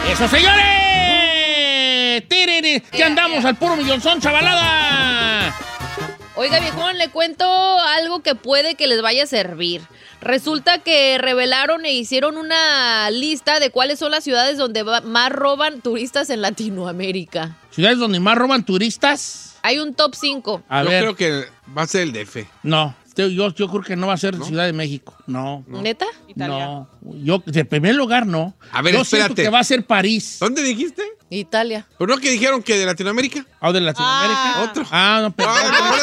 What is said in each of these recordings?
¡Eso, señores! ¡Tiriri! ¡Que andamos al puro millonzón, chavalada! Oiga, viejón, le cuento algo que puede que les vaya a servir. Resulta que revelaron e hicieron una lista de cuáles son las ciudades donde más roban turistas en Latinoamérica. ¿Ciudades donde más roban turistas? Hay un top 5. A Yo ver. creo que va a ser el DF. No, yo creo que no va a ser Ciudad de México. No. ¿Neta? No. Yo, de primer lugar, no. A ver, yo espérate. siento que va a ser París. ¿Dónde dijiste? Italia. ¿Pero no que dijeron que de Latinoamérica? ¿O de Latinoamérica? Otro. Ah, no, pero...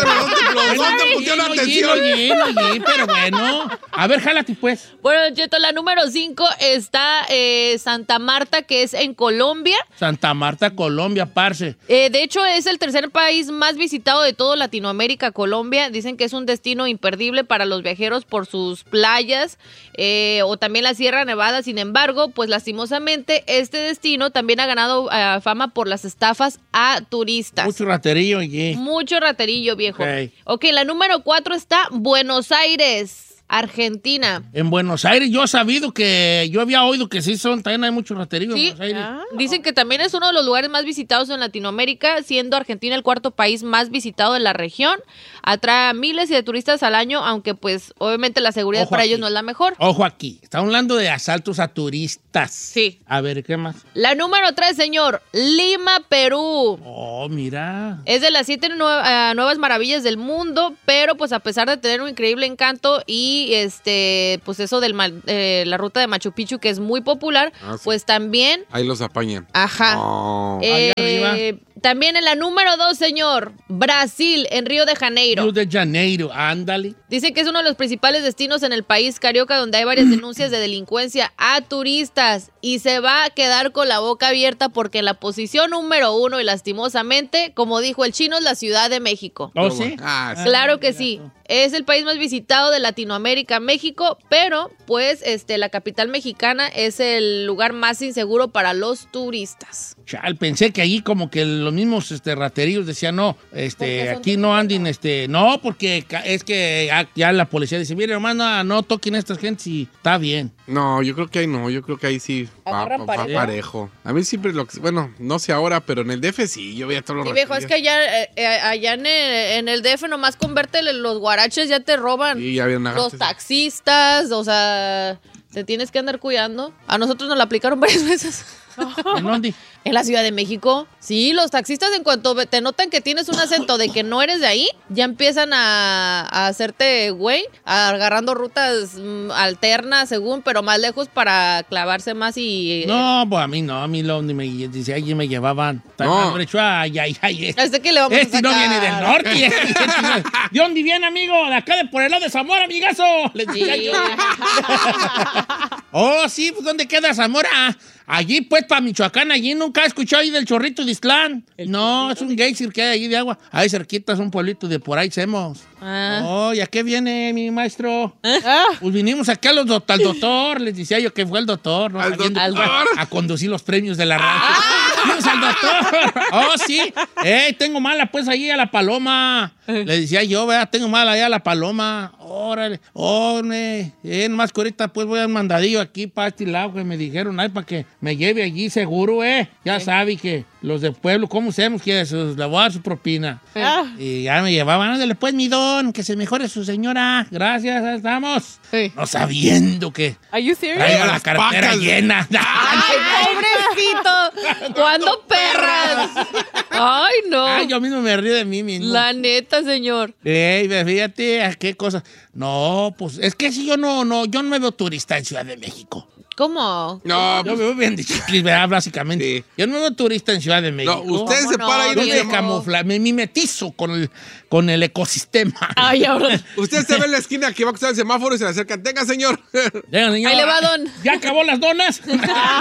No te pusieron atención. Oye, pero bueno. A ver, jálate, pues. Bueno, Cheto, la número 5 está Santa Marta, que es en Colombia. Santa Marta, Colombia, parce. De hecho, es el tercer país más visitado de todo Latinoamérica, Colombia. Dicen que es un destino imperdible para los viajeros por sus playas o también la Sierra Nevada. Sin embargo, pues lastimosamente, este destino también ha ganado fama por las estafas a turistas. Mucho raterillo, oye. Mucho raterillo, viejo. Ok. Ok, la número 4 está Buenos Aires, Argentina. En Buenos Aires, yo había oído que sí también hay mucho raterillo Sí, en Buenos Aires. Dicen que también es uno de los lugares más visitados en Latinoamérica, siendo Argentina el cuarto país más visitado de la región. Atrae a miles de turistas al año, aunque pues obviamente la seguridad Ojo para aquí. ellos no es la mejor. Ojo aquí, estamos hablando de asaltos a turistas. Sí. A ver, ¿qué más? La número 3, señor, Lima, Perú. Oh, mira. Es de las 7 nuevas maravillas del mundo, pero pues a pesar de tener un increíble encanto y pues eso la ruta de Machu Picchu, que es muy popular, Ah, sí. pues también... Ahí los apañan. Ajá. Oh. Allá arriba. También en la número 2, señor, Brasil, en Río de Janeiro. Río de Janeiro, ándale. Dicen que es uno de los principales destinos en el país carioca donde hay varias denuncias de delincuencia a turistas y se va a quedar con la boca abierta porque en la posición número 1 y lastimosamente, como dijo el chino, es la Ciudad de México. ¿Oh, sí? Ah, sí. Claro que sí. Es el país más visitado de Latinoamérica, México, pero pues la capital mexicana es el lugar más inseguro para los turistas. Chal, pensé que allí como que los mismos raterillos decían, no, aquí no anden, no, porque es que ya la policía dice, mire, hermano, no toquen a estas gentes y está bien. No, yo creo que ahí no. Yo creo que ahí sí va Agarran parejo. parejo. A mí siempre bueno, no sé ahora, pero en el DF sí, yo veía todos los Sí, viejo, es que allá en el DF nomás convértele los guaraches, ya te roban. Sí, ya había una Los taxistas, o sea, te tienes que andar cuidando. A nosotros nos la aplicaron varias veces. ¿En dónde? En la Ciudad de México. Sí, los taxistas en cuanto te notan que tienes un acento de que no eres de ahí, ya empiezan a hacerte güey, agarrando rutas alternas según, pero más lejos para clavarse más y... No, pues a mí donde me dice, allí me llevaban. No. Este que le vamos a no sacar. viene del norte. ¿De dónde viene, amigo? De acá, por el lado de Zamora, amigazo. Les decía yo. Oh, sí, pues ¿dónde queda Zamora? Allí, pues, para Michoacán, allí nunca he escuchado ahí del Chorrito de Islán. No, es un geyser que hay allí de agua. Ahí cerquita es un pueblito de por ahí, Semos. Oh, ¿y a qué viene, mi maestro? Pues vinimos aquí al doctor. Les decía yo que fue el doctor, ¿no? ¿Al doctor? A conducir los premios de la radio. ¡Vamos al doctor! Oh, sí. Tengo mala, pues, ahí a la paloma. Le decía yo, vea, tengo mala allá a la paloma. Órale. Más que ahorita, pues, voy a un mandadillo aquí para este lado que me dijeron, ay, para que me lleve allí seguro, Ya sabe que los del pueblo, ¿cómo sabemos que le voy a dar su propina? Y ya me llevaban, ándale, pues, mi don, que se mejore su señora. Gracias, ahí estamos. Sí. No sabiendo que Are you serious? traigo la las cartera pacas. llena. ¡Ay, pobrecito! ¿Cuándo perras? ¡Ay, no! Ay, yo mismo me río de mí mismo. La neta, señor. Fíjate, ¿a qué cosa? No, pues, es que si yo no me veo turista en Ciudad de México. ¿Cómo? No, Yo pues, me veo bien de chiclis, ¿verdad? Básicamente. Sí. yo no me veo turista en Ciudad de no, México. usted se ¿Cómo para ahí no, Yo de me viejo? camufla, me mimetizo con el ecosistema. Ay, ahora. Usted se ve en la esquina que va a cruzar el semáforo y se le acerca. Tenga, señor. Venga, señor. Ahí le va, don. ¿Ya acabó las donas? ¡Ey,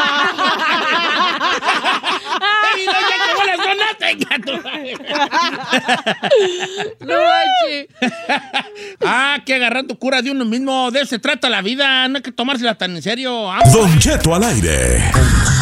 no, ya acabó las donas! Venga, tú. No manches. Que agarrando cura de uno mismo. De eso se trata la vida. No hay que tomársela tan en serio. Don Cheto al aire.